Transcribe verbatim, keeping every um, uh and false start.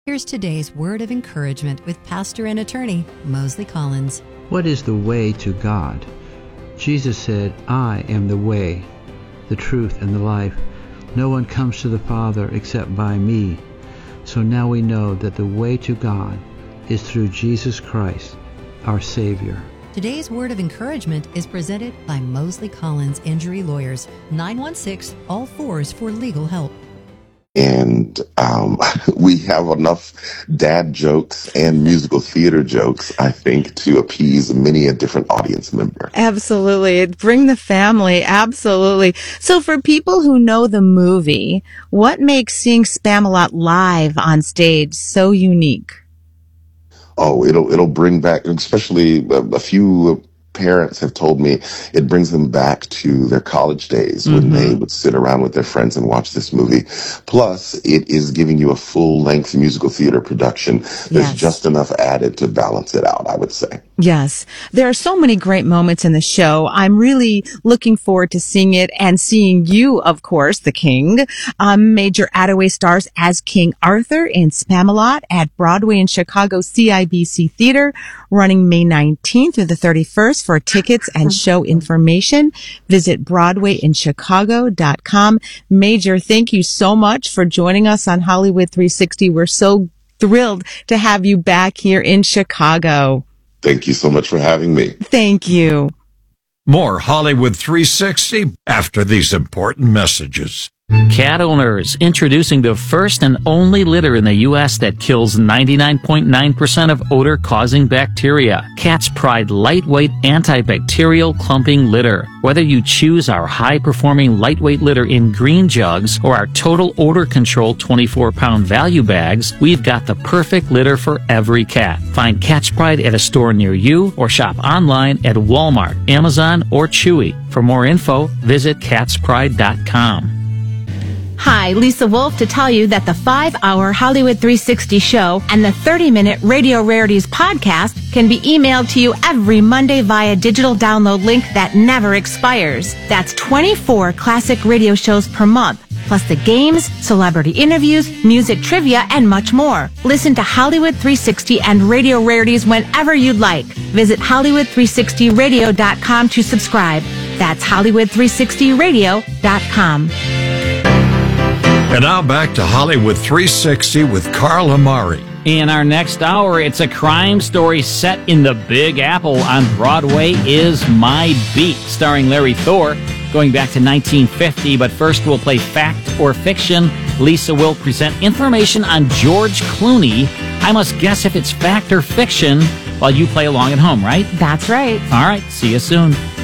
Here's today's word of encouragement with pastor and attorney Mosley Collins. What is the way to God? Jesus said, I am the way, the truth, and the life. No one comes to the Father except by me. So now we know that the way to God is through Jesus Christ, our Savior. Today's word of encouragement is presented by Mosley Collins Injury Lawyers, nine one six, all fours for legal help. And um, we have enough dad jokes and musical theater jokes, I think, to appease many a different audience member. Absolutely. Bring the family. Absolutely. So for people who know the movie, what makes seeing Spamalot live on stage so unique? Oh, it'll it'll bring back, especially a, a few parents have told me it brings them back to their college days when mm-hmm. they would sit around with their friends and watch this movie. Plus, it is giving you a full-length musical theater production. There's yes. just enough added to balance it out, I would say. Yes. There are so many great moments in the show. I'm really looking forward to seeing it and seeing you, of course, the King. Um, Major Attaway stars as King Arthur in Spamalot at Broadway and Chicago C I B C Theater, running May nineteenth through the thirty-first. For tickets and show information, visit broadway in chicago dot com. Major, thank you so much for joining us on Hollywood three sixty. We're so thrilled to have you back here in Chicago. Thank you so much for having me. Thank you. More Hollywood three sixty after these important messages. Cat owners, introducing the first and only litter in the U S that kills ninety-nine point nine percent of odor-causing bacteria. Cat's Pride lightweight antibacterial clumping litter. Whether you choose our high-performing lightweight litter in green jugs or our total odor control twenty-four pound value bags, we've got the perfect litter for every cat. Find Cat's Pride at a store near you or shop online at Walmart, Amazon, or Chewy. For more info, visit cats pride dot com. Hi, Lisa Wolf to tell you that the five hour Hollywood three sixty show and the thirty minute Radio Rarities podcast can be emailed to you every Monday via digital download link that never expires. That's twenty-four classic radio shows per month, plus the games, celebrity interviews, music trivia, and much more. Listen to Hollywood three sixty and Radio Rarities whenever you'd like. Visit hollywood three sixty radio dot com to subscribe. That's hollywood three sixty radio dot com. And now back to Hollywood three sixty with Carl Amari. In our next hour, it's a crime story set in the Big Apple on Broadway is My Beat, starring Larry Thor, going back to nineteen fifty. But first, we'll play Fact or Fiction. Lisa will present information on George Clooney. I must guess if it's fact or fiction while you play along at home, right? That's right. All right, see you soon.